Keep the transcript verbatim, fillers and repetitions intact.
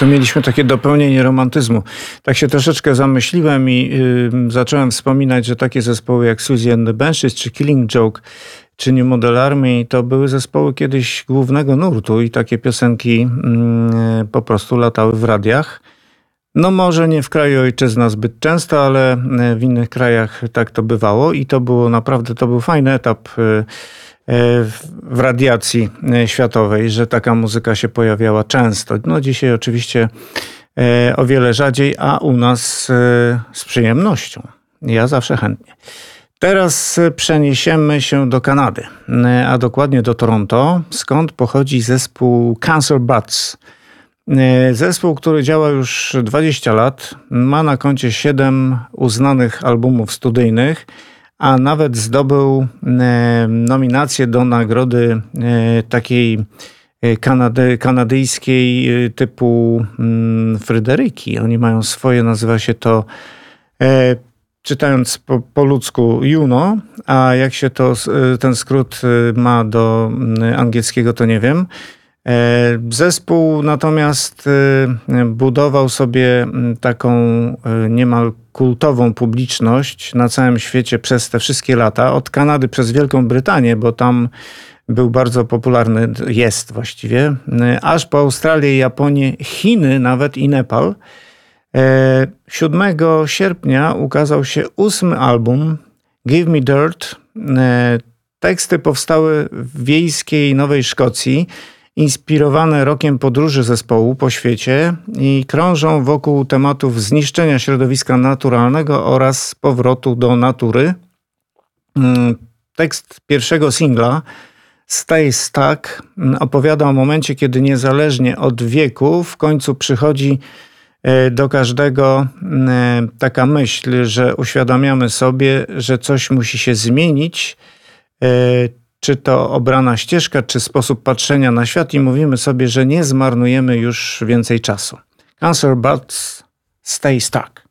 tu mieliśmy takie dopełnienie romantyzmu. Tak się troszeczkę zamyśliłem i y, zacząłem wspominać, że takie zespoły jak Siouxsie and the Banshees, czy Killing Joke, czy New Model Army, to były zespoły kiedyś głównego nurtu i takie piosenki y, po prostu latały w radiach. No może nie w kraju ojczyzna zbyt często, ale w innych krajach tak to bywało i to było naprawdę, to był fajny etap y, w radiacji światowej, że taka muzyka się pojawiała często. No dzisiaj oczywiście o wiele rzadziej, a u nas z przyjemnością. Ja zawsze chętnie. Teraz przeniesiemy się do Kanady, a dokładnie do Toronto, skąd pochodzi zespół Cancer Bats. Zespół, który działa już dwadzieścia lat, ma na koncie siedem uznanych albumów studyjnych, a nawet zdobył nominację do nagrody takiej kanady, kanadyjskiej typu Fryderyki. Oni mają swoje, nazywa się to, czytając po, po ludzku, Juno, a jak się to ten skrót ma do angielskiego, to nie wiem. Zespół natomiast budował sobie taką niemal kultową publiczność na całym świecie przez te wszystkie lata. Od Kanady przez Wielką Brytanię, bo tam był bardzo popularny, jest właściwie, aż po Australię, Japonię, Chiny nawet i Nepal. siódmego sierpnia ukazał się ósmy album Give Me Dirt. Teksty powstały w wiejskiej Nowej Szkocji, inspirowane rokiem podróży zespołu po świecie i krążą wokół tematów zniszczenia środowiska naturalnego oraz powrotu do natury. Tekst pierwszego singla Stay Stuck opowiada o momencie, kiedy niezależnie od wieku w końcu przychodzi do każdego taka myśl, że uświadamiamy sobie, że coś musi się zmienić, czy to obrana ścieżka, czy sposób patrzenia na świat i mówimy sobie, że nie zmarnujemy już więcej czasu. Cancer Bats, Stay Stuck.